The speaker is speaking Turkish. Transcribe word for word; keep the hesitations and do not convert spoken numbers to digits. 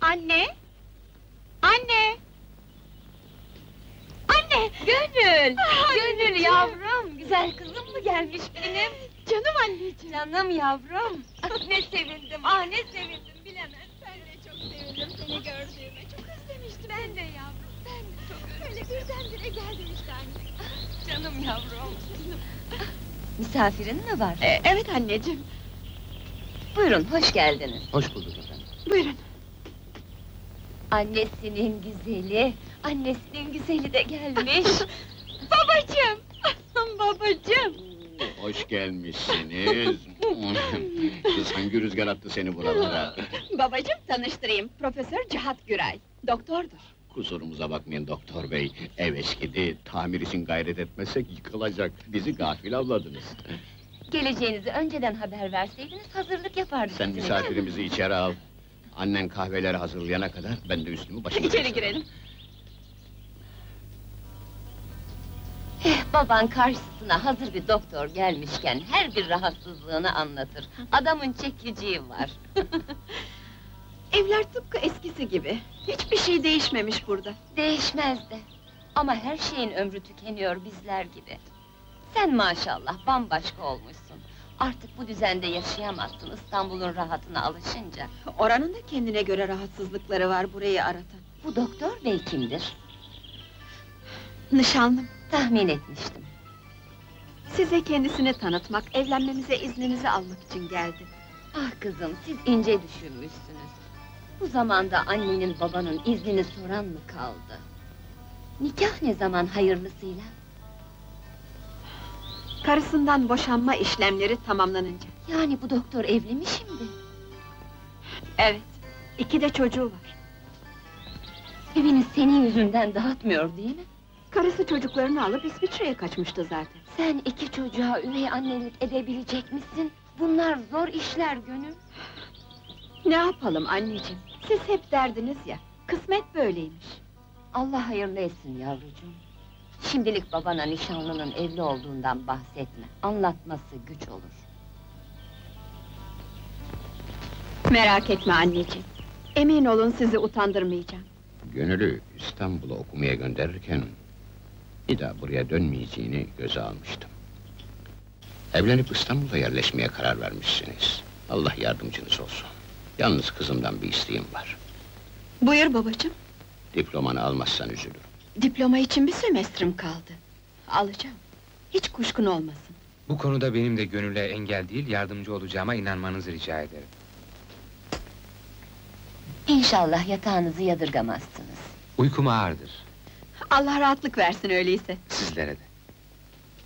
Anne! Anne! Anne! Gönül! Anneciğim! Gönül yavrum! Güzel kızım mı gelmiş benim? Canım anneciğim! Canım yavrum! Ah, ne sevindim, ah ne sevindim bilemem! Ben de çok sevindim seni gördüğüme, çok özlemiştim. Ben de yavrum, ben de çok özledim! Öyle birdenbire geldin işte anne. Canım yavrum! Misafirin mi var? Ee, evet anneciğim, Buyurun, hoş geldiniz! Hoş bulduk efendim. buyurun. Annesinin güzeli, annesinin güzeli de gelmiş! Babacığım! Babacığım! Hoş gelmişsiniz. Kız hangi rüzgar attı seni buralara? Babacığım tanıştırayım, Profesör Cihat Güray, doktordur. Kusurumuza bakmayın doktor bey. Ev eskidi, tamir için gayret etmezsek yıkılacak. Bizi gafil avladınız. Geleceğinizi önceden haber verseydiniz, hazırlık yapardık Sen sizin için. misafirimizi içeri al. Annen kahveleri hazırlayana kadar ben de üstümü başımı... İçeri keserim. girelim. Eh, baban karşısına hazır bir doktor gelmişken her bir rahatsızlığını anlatır. Adamın çekiciği var. Evler tıpkı eskisi gibi, hiçbir şey değişmemiş burada. Değişmez de. Ama her şeyin ömrü tükeniyor bizler gibi. Sen maşallah bambaşka olmuşsun. Artık bu düzende yaşayamazsın İstanbul'un rahatına alışınca. Oranın da kendine göre rahatsızlıkları var burayı aratan. Bu doktor bey kimdir? Nişanlım, Tahmin etmiştim. size kendisini tanıtmak, evlenmemize izninizi almak için geldi. Ah kızım, siz ince düşünmüşsünüz. Bu zamanda annenin babanın iznini soran mı kaldı? Nikah ne zaman hayırlısıyla? Karısından boşanma işlemleri tamamlanınca. Yani bu doktor evli mi şimdi? Evet, iki de çocuğu var. Evini senin yüzünden dağıtmıyor değil mi? Karısı çocuklarını alıp İsviçre'ye kaçmıştı zaten. Sen iki çocuğa üvey annelik edebilecek misin? Bunlar zor işler Gönül. Ne yapalım anneciğim, siz hep derdiniz ya, kısmet böyleymiş. Allah hayırlı etsin yavrucuğum. Şimdilik babana nişanlının evli olduğundan bahsetme. Anlatması güç olur. Merak etme anneciğim, emin olun sizi utandırmayacağım. Gönül'ü İstanbul'a okumaya gönderirken... ...bir daha buraya dönmeyeceğini göze almıştım. Evlenip İstanbul'a yerleşmeye karar vermişsiniz. Allah yardımcınız olsun. Yalnız kızımdan bir isteğim var. Buyur babacığım. Diplomanı almazsan üzülürüm. Diploma için bir semestrim kaldı. Alacağım, hiç kuşkun olmasın. Bu konuda benim de Gönül'e engel değil, yardımcı olacağıma inanmanızı rica ederim. İnşallah yatağınızı yadırgamazsınız. Uykum ağırdır, Allah rahatlık versin öyleyse. sizlere de.